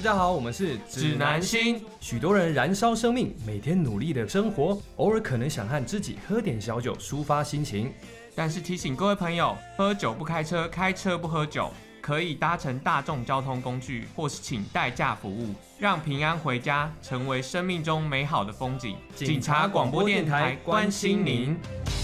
家好，我们是指南星。 许多人燃烧生命，每天努力的生活，偶尔可能想和知己喝点小酒，抒发心情。 但是提醒各位朋友，喝酒不开车，开车不喝酒。可以搭乘大众交通工具，或是请代驾服务，让平安回家成为生命中美好的风景。警察广播电台关心您。